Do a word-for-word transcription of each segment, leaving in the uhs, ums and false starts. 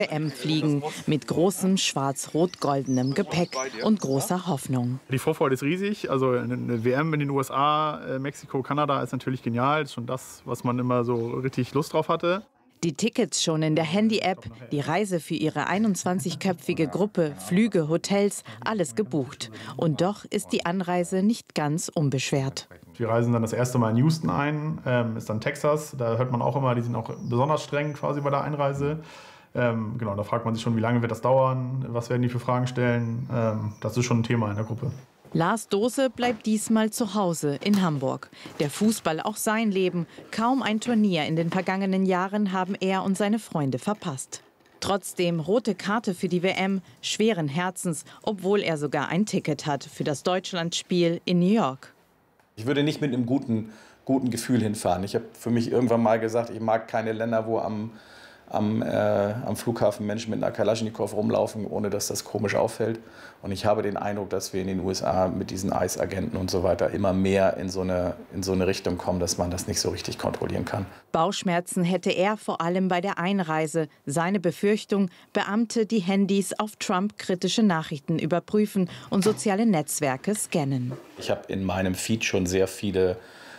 W M fliegen mit großem schwarz-rot-goldenem Gepäck und großer Hoffnung. Die Vorfreude ist riesig. Also eine W M in den U S A, Mexiko, Kanada ist natürlich genial. Das ist schon das, was man immer so richtig Lust drauf hatte. Die Tickets schon in der Handy-App, die Reise für ihre einundzwanzigköpfige Gruppe, Flüge, Hotels, alles gebucht. Und doch ist die Anreise nicht ganz unbeschwert. Wir reisen dann das erste Mal in Houston ein, ähm, ist dann Texas. Da hört man auch immer, die sind auch besonders streng quasi bei der Einreise. Ähm, genau, da fragt man sich schon, wie lange wird das dauern, was werden die für Fragen stellen. Ähm, das ist schon ein Thema in der Gruppe. Lars Dose bleibt diesmal zu Hause in Hamburg. Der Fußball auch sein Leben. Kaum ein Turnier in den vergangenen Jahren haben er und seine Freunde verpasst. Trotzdem rote Karte für die W M, schweren Herzens, obwohl er sogar ein Ticket hat für das Deutschlandspiel in New York. Ich würde nicht mit einem guten, guten Gefühl hinfahren. Ich habe für mich irgendwann mal gesagt, ich mag keine Länder, wo am Am, äh, am Flughafen Menschen mit einer Kalaschnikow rumlaufen, ohne dass das komisch auffällt. Und ich habe den Eindruck, dass wir in den U S A mit diesen I C E-Agenten und so weiter immer mehr in so eine, in so eine Richtung kommen, dass man das nicht so richtig kontrollieren kann. Bauchschmerzen hätte er vor allem bei der Einreise. Seine Befürchtung, Beamte die Handys auf Trump-kritische Nachrichten überprüfen und soziale Netzwerke scannen. Ich habe in meinem Feed schon sehr viele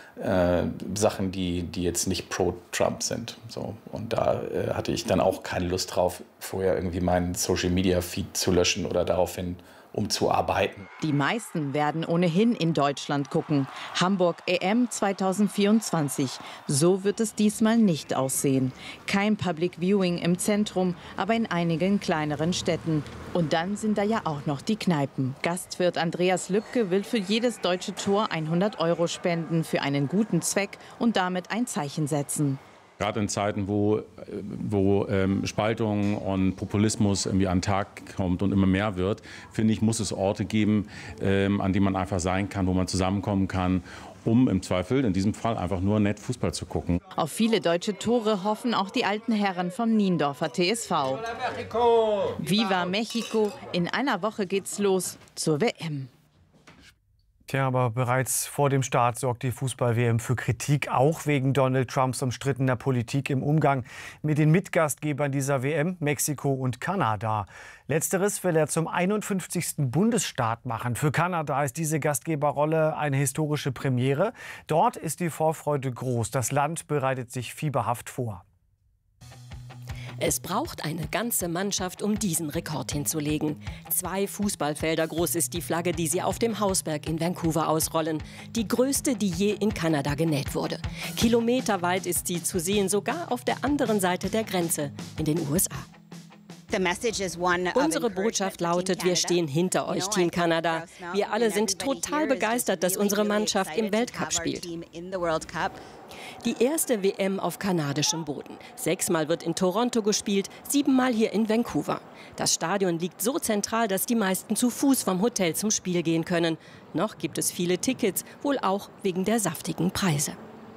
Äh, Sachen, die, die jetzt nicht pro-Trump sind. So. Und da äh, hatte ich dann auch keine Lust drauf, vorher irgendwie meinen Social-Media-Feed zu löschen oder daraufhin umzuarbeiten. Die meisten werden ohnehin in Deutschland gucken. Hamburg E M zweitausendvierundzwanzig. So wird es diesmal nicht aussehen. Kein Public Viewing im Zentrum, aber in einigen kleineren Städten. Und dann sind da ja auch noch die Kneipen. Gastwirt Andreas Lübke will für jedes deutsche Tor hundert Euro spenden für einen guten Zweck und damit ein Zeichen setzen. Gerade in Zeiten, wo, wo ähm, Spaltung und Populismus irgendwie an den Tag kommt und immer mehr wird, finde ich, muss es Orte geben, ähm, an denen man einfach sein kann, wo man zusammenkommen kann, um im Zweifel, in diesem Fall, einfach nur nett Fußball zu gucken. Auf viele deutsche Tore hoffen auch die alten Herren vom Niendorfer T S V. Viva Mexico! In einer Woche geht's los zur W M. Tja, aber bereits vor dem Start sorgt die Fußball-W M für Kritik, auch wegen Donald Trumps umstrittener Politik im Umgang mit den Mitgastgebern dieser W M, Mexiko und Kanada. Letzteres will er zum einundfünfzigsten Bundesstaat machen. Für Kanada ist diese Gastgeberrolle eine historische Premiere. Dort ist die Vorfreude groß. Das Land bereitet sich fieberhaft vor. Es braucht eine ganze Mannschaft, um diesen Rekord hinzulegen. Zwei Fußballfelder groß ist die Flagge, die sie auf dem Hausberg in Vancouver ausrollen. Die größte, die je in Kanada genäht wurde. Kilometerweit ist sie zu sehen, sogar auf der anderen Seite der Grenze in den U S A. Unsere Botschaft lautet, wir stehen hinter euch, Team Kanada. Wir alle sind total begeistert, dass unsere Mannschaft im Weltcup spielt. Die erste W M auf kanadischem Boden. Sechsmal wird in Toronto gespielt, siebenmal hier in Vancouver. Das Stadion liegt so zentral, dass die meisten zu Fuß vom Hotel zum Spiel gehen können. Noch gibt es viele Tickets, wohl auch wegen der saftigen Preise.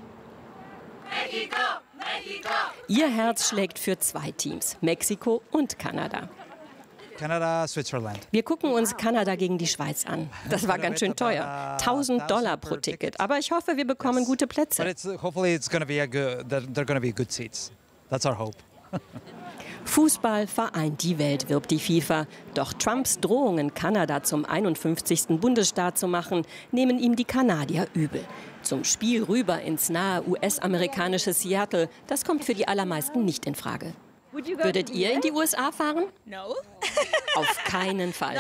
Mexiko, Mexiko. Ihr Herz schlägt für zwei Teams, Mexiko und Kanada. Kanada, Switzerland. Wir gucken uns Kanada gegen die Schweiz an. Das war ganz schön teuer. tausend Dollar pro Ticket. Aber ich hoffe, wir bekommen gute Plätze. Fußball vereint die Welt, wirbt die FIFA. Doch Trumps Drohungen, Kanada zum einundfünfzigsten Bundesstaat zu machen, nehmen ihm die Kanadier übel. Zum Spiel rüber ins nahe U S-amerikanische Seattle, das kommt für die allermeisten nicht in Frage. Würdet ihr in die U S A fahren? Auf keinen Fall.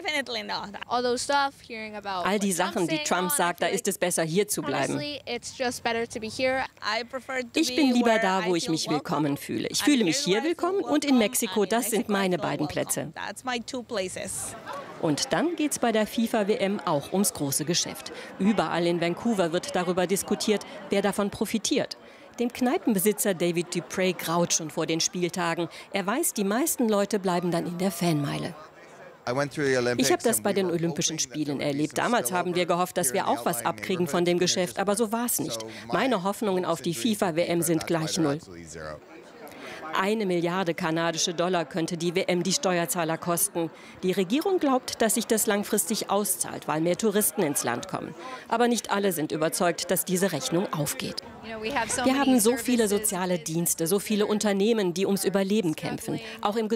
All die Sachen, die Trump sagt, da ist es besser, hier zu bleiben. Ich bin lieber da, wo ich mich willkommen fühle. Ich fühle mich hier willkommen und in Mexiko, das sind meine beiden Plätze. Und dann geht's bei der FIFA-W M auch ums große Geschäft. Überall in Vancouver wird darüber diskutiert, wer davon profitiert. Dem Kneipenbesitzer David Duprey graut schon vor den Spieltagen. Er weiß, die meisten Leute bleiben dann in der Fanmeile. Ich habe das bei den Olympischen Spielen erlebt. Damals haben wir gehofft, dass wir auch was abkriegen von dem Geschäft, aber so war es nicht. Meine Hoffnungen auf die FIFA-W M sind gleich null. Eine Milliarde kanadische Dollar könnte die W M die Steuerzahler kosten. Die Regierung glaubt, dass sich das langfristig auszahlt, weil mehr Touristen ins Land kommen. Aber nicht alle sind überzeugt, dass diese Rechnung aufgeht. Wir haben so viele soziale Dienste, so viele Unternehmen, die ums Überleben kämpfen. Auch im